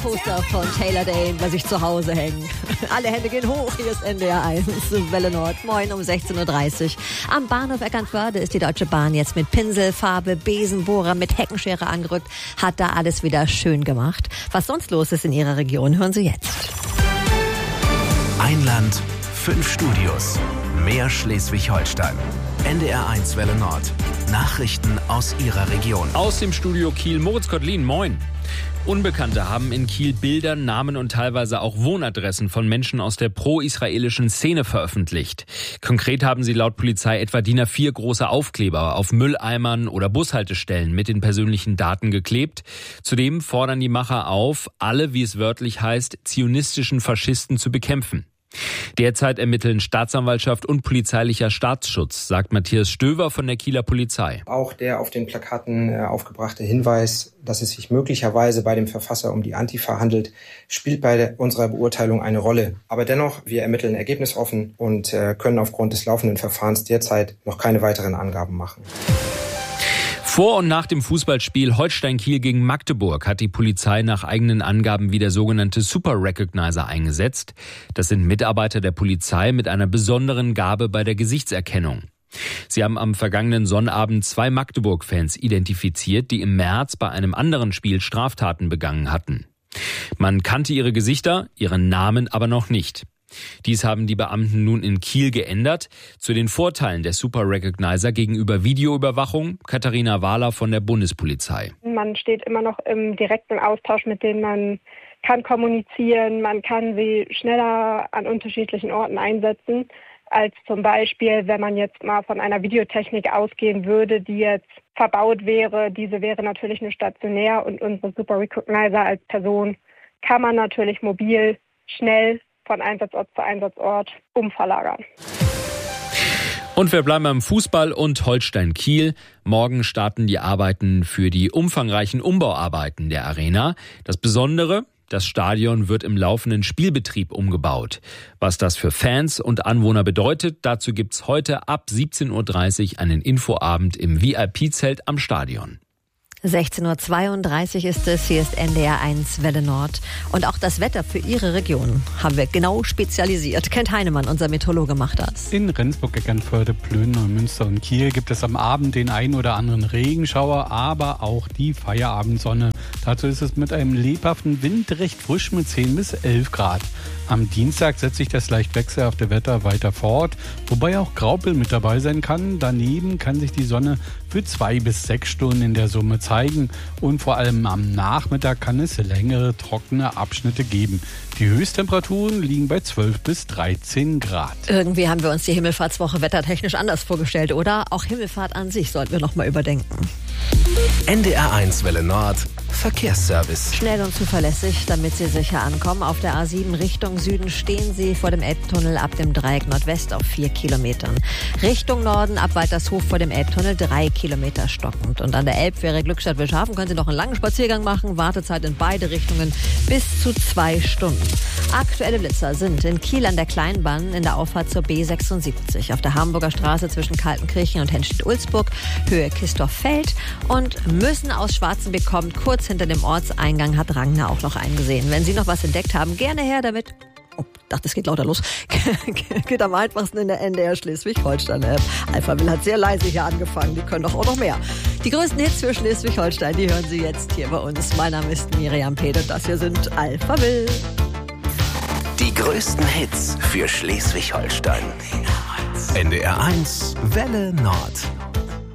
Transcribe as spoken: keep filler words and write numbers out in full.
Poster von Taylor Dane bei sich zu Hause hängen. Alle Hände gehen hoch, hier ist N D R eins, Welle Nord, moin um sechzehn Uhr dreißig. Am Bahnhof Eckernförde ist die Deutsche Bahn jetzt mit Pinsel, Farbe, Besenbohrer, mit Heckenschere angerückt, hat da alles wieder schön gemacht. Was sonst los ist in Ihrer Region, hören Sie jetzt. Ein Land, fünf Studios, mehr Schleswig-Holstein. N D R eins Welle Nord. Nachrichten aus Ihrer Region. Aus dem Studio Kiel, Moritz Kottlin, moin. Unbekannte haben in Kiel Bilder, Namen und teilweise auch Wohnadressen von Menschen aus der pro-israelischen Szene veröffentlicht. Konkret haben sie laut Polizei etwa D I N A vier große Aufkleber auf Mülleimern oder Bushaltestellen mit den persönlichen Daten geklebt. Zudem fordern die Macher auf, alle, wie es wörtlich heißt, zionistischen Faschisten zu bekämpfen. Derzeit ermitteln Staatsanwaltschaft und polizeilicher Staatsschutz, sagt Matthias Stöver von der Kieler Polizei. Auch der auf den Plakaten aufgebrachte Hinweis, dass es sich möglicherweise bei dem Verfasser um die Antifa handelt, spielt bei unserer Beurteilung eine Rolle. Aber dennoch, wir ermitteln ergebnisoffen und können aufgrund des laufenden Verfahrens derzeit noch keine weiteren Angaben machen. Vor und nach dem Fußballspiel Holstein-Kiel gegen Magdeburg hat die Polizei nach eigenen Angaben wieder sogenannte Super Recognizer eingesetzt. Das sind Mitarbeiter der Polizei mit einer besonderen Gabe bei der Gesichtserkennung. Sie haben am vergangenen Sonnabend zwei Magdeburg-Fans identifiziert, die im März bei einem anderen Spiel Straftaten begangen hatten. Man kannte ihre Gesichter, ihren Namen aber noch nicht. Dies haben die Beamten nun in Kiel geändert. Zu den Vorteilen der Super Recognizer gegenüber Videoüberwachung, Katharina Wahler von der Bundespolizei. Man steht immer noch im direkten Austausch mit denen, man kann kommunizieren, man kann sie schneller an unterschiedlichen Orten einsetzen, als zum Beispiel, wenn man jetzt mal von einer Videotechnik ausgehen würde, die jetzt verbaut wäre. Diese wäre natürlich nur stationär und unsere Super Recognizer als Person kann man natürlich mobil schnell von Einsatzort zu Einsatzort umverlagern. Und wir bleiben beim Fußball und Holstein-Kiel. Morgen starten die Arbeiten für die umfangreichen Umbauarbeiten der Arena. Das Besondere, das Stadion wird im laufenden Spielbetrieb umgebaut. Was das für Fans und Anwohner bedeutet, dazu gibt's heute ab siebzehn Uhr dreißig einen Infoabend im V I P-Zelt am Stadion. sechzehn Uhr zweiunddreißig ist es, hier ist N D R eins Welle Nord. Und auch das Wetter für Ihre Region haben wir genau spezialisiert. Kent Heinemann, unser Meteorologe, macht das. In Rendsburg, Eckernförde, Plön, Neumünster und Kiel gibt es am Abend den ein oder anderen Regenschauer, aber auch die Feierabendsonne. Dazu ist es mit einem lebhaften Wind recht frisch mit zehn bis elf Grad. Am Dienstag setzt sich das leicht wechselhafte Wetter weiter fort, wobei auch Graupel mit dabei sein kann. Daneben kann sich die Sonne für zwei bis sechs Stunden in der Summe zeigen und vor allem am Nachmittag kann es längere trockene Abschnitte geben. Die Höchsttemperaturen liegen bei zwölf bis dreizehn Grad. Irgendwie haben wir uns die Himmelfahrtswoche wettertechnisch anders vorgestellt, oder? Auch Himmelfahrt an sich sollten wir noch mal überdenken. N D R eins Welle Nord. Verkehrsservice. Schnell und zuverlässig, damit Sie sicher ankommen. Auf der A sieben Richtung Süden stehen Sie vor dem Elbtunnel ab dem Dreieck Nordwest auf vier Kilometern. Richtung Norden ab Waltershof vor dem Elbtunnel drei Kilometer stockend. Und an der Elbfähre Glückstadt-Wilshaven können Sie noch einen langen Spaziergang machen. Wartezeit in beide Richtungen bis zu zwei Stunden. Aktuelle Blitzer sind in Kiel an der Kleinbahn in der Auffahrt zur B sechsundsiebzig, auf der Hamburger Straße zwischen Kaltenkirchen und Henstedt-Ulzburg, Höhe Kistorfeld, und Müssen aus Schwarzenbeck kommt kurz hinter dem Ortseingang, hat Rangner auch noch eingesehen. Wenn Sie noch was entdeckt haben, gerne her damit. Oh, ich dachte, es geht lauter los. Geht am einfachsten in der N D R Schleswig-Holstein-App. Alphaville hat sehr leise hier angefangen, die können doch auch noch mehr. Die größten Hits für Schleswig-Holstein, die hören Sie jetzt hier bei uns. Mein Name ist Miriam Pede und das hier sind Alphaville. Die größten Hits für Schleswig-Holstein. N D R eins Welle Nord.